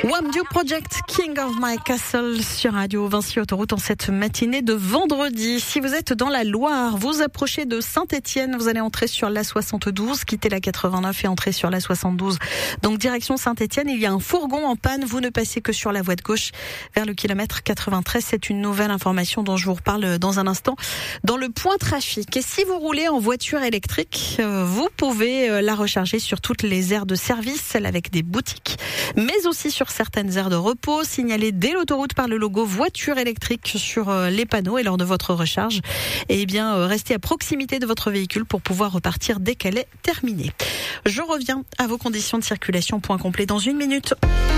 One New Project, King of My Castle sur Radio Vinci Autoroute en cette matinée de vendredi. Si vous êtes dans la Loire, vous approchez de Saint-Étienne, vous allez entrer sur la 72, quitter la 89 et entrer sur la 72. Donc direction Saint-Étienne, il y a un fourgon en panne, vous ne passez que sur la voie de gauche vers le kilomètre 93. C'est une nouvelle information dont je vous reparle dans un instant dans le point trafic. Et si vous roulez en voiture électrique, vous pouvez la recharger sur toutes les aires de service, celles avec des boutiques, mais aussi sur certaines aires de repos, signalées dès l'autoroute par le logo voiture électrique sur les panneaux. Et lors de votre recharge, restez à proximité de votre véhicule pour pouvoir repartir dès qu'elle est terminée. Je reviens à vos conditions de circulation, point complet dans une minute.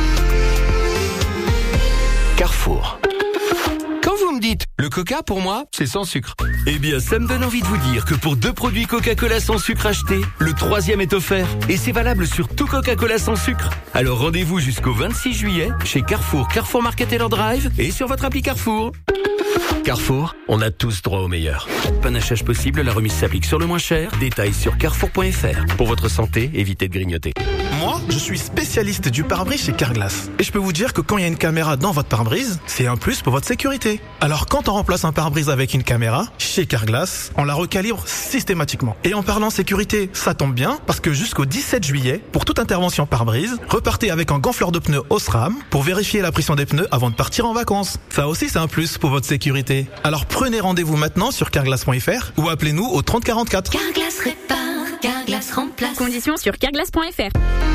Carrefour. Quand vous me dites le coca pour moi, c'est sans sucre. Eh bien, ça me donne envie de vous dire que pour 2 produits Coca-Cola sans sucre achetés, le 3e est offert. Et c'est valable sur tout Coca-Cola sans sucre. Alors rendez-vous jusqu'au 26 juillet chez Carrefour, Carrefour Market Taylor Drive et sur votre appli Carrefour. Carrefour, on a tous droit au meilleur. Panachage possible, la remise s'applique sur le moins cher. Détails sur carrefour.fr. Pour votre santé, évitez de grignoter. Moi, je suis spécialiste du pare-brise chez Carglass. Et je peux vous dire que quand il y a une caméra dans votre pare-brise, c'est un plus pour votre sécurité. Alors quand on remplace un pare-brise avec une caméra, chez Carglass, on la recalibre systématiquement. Et en parlant sécurité, ça tombe bien, parce que jusqu'au 17 juillet, pour toute intervention pare-brise, repartez avec un gonfleur de pneus Osram pour vérifier la pression des pneus avant de partir en vacances. Ça aussi, c'est un plus pour votre sécurité. Alors prenez rendez-vous maintenant sur carglass.fr ou appelez-nous au 30 44. Carglass répare, Carglass remplace. Conditions sur carglass.fr.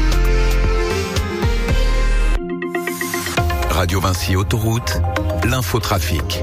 Radio Vinci Autoroute, l'infotrafic.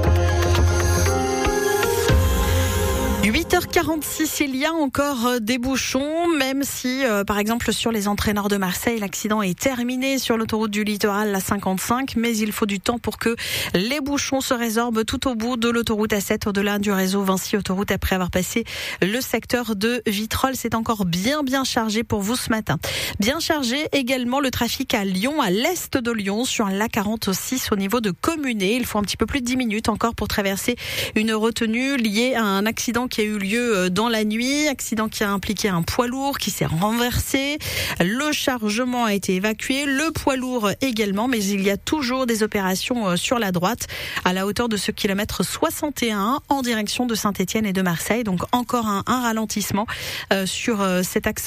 8h46, il y a encore des bouchons, même si, par exemple, sur les entrées nord de Marseille, l'accident est terminé sur l'autoroute du littoral, la 55, mais il faut du temps pour que les bouchons se résorbent tout au bout de l'autoroute A7, au-delà du réseau Vinci Autoroute, après avoir passé le secteur de Vitrolles. C'est encore bien chargé pour vous ce matin. Bien chargé également le trafic à Lyon, à l'est de Lyon, sur l'A46 au niveau de Communé. Il faut un petit peu plus de 10 minutes encore pour traverser une retenue liée à un accident qui a eu lieu dans la nuit, accident qui a impliqué un poids lourd qui s'est renversé. Le chargement a été évacué, le poids lourd également, mais il y a toujours des opérations sur la droite à la hauteur de ce kilomètre 61 en direction de Saint-Étienne et de Marseille. Donc encore un ralentissement sur cet axe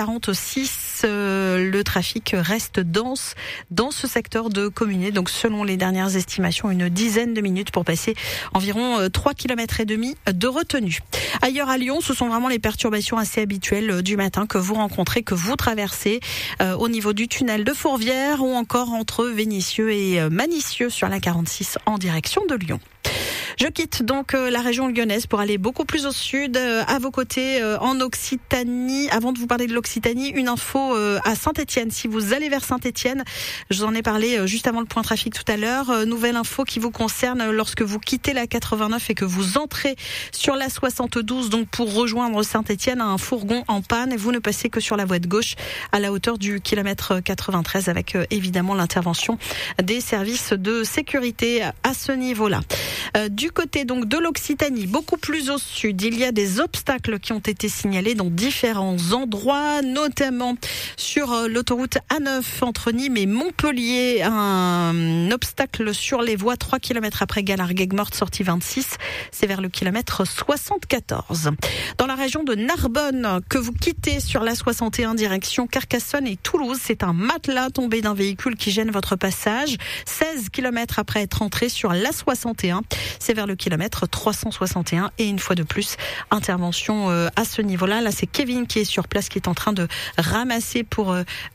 A46. Le trafic reste dense dans ce secteur de Communé. Donc selon les dernières estimations, une dizaine de minutes pour passer environ 3 km et demi de retenue. Ailleurs à Lyon, ce sont vraiment les perturbations assez habituelles du matin que vous rencontrez, que vous traversez au niveau du tunnel de Fourvière ou encore entre Vénissieux et Manicieux sur la 46 en direction de Lyon. Je quitte donc la région lyonnaise pour aller beaucoup plus au sud, à vos côtés, en Occitanie. Avant de vous parler de l'Occitanie, une info à Saint-Étienne. Si vous allez vers Saint-Étienne, je vous en ai parlé juste avant le point trafic tout à l'heure. Nouvelle info qui vous concerne lorsque vous quittez la 89 et que vous entrez sur la 72. Donc pour rejoindre Saint-Étienne, un fourgon en panne et vous ne passez que sur la voie de gauche à la hauteur du kilomètre 93 avec évidemment l'intervention des services de sécurité à ce niveau-là. Du côté donc de l'Occitanie, beaucoup plus au sud, il y a des obstacles qui ont été signalés dans différents endroits, notamment sur l'autoroute A9 entre Nîmes et Montpellier, un obstacle sur les voies 3 km après Galargues-Morte, sortie 26, c'est vers le kilomètre 74. Dans la région de Narbonne, que vous quittez sur la 61 direction Carcassonne et Toulouse, c'est un matelas tombé d'un véhicule qui gêne votre passage, 16 km après être entré sur la 61. C'est vers le kilomètre 361 et une fois de plus, intervention à ce niveau-là. Là, c'est Kevin qui est sur place, qui est en train de ramasser pour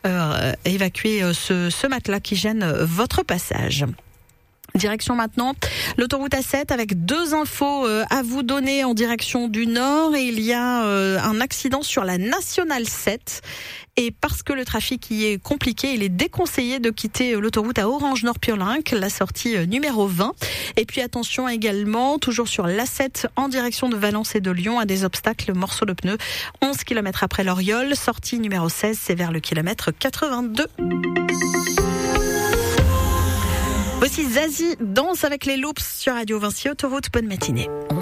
évacuer ce matelas qui gêne votre passage. Direction maintenant l'autoroute A7 avec 2 infos à vous donner en direction du nord. Et il y a un accident sur la nationale 7. Et parce que le trafic y est compliqué, il est déconseillé de quitter l'autoroute à Orange-Nord-Piolenc, la sortie numéro 20. Et puis attention également, toujours sur l'A7 en direction de Valence et de Lyon, à des obstacles, morceaux de pneus, 11 km après l'Oriole, sortie numéro 16, c'est vers le kilomètre 82. Voici Zazie, danse avec les loops sur Radio Vinci Autoroute. Bonne matinée.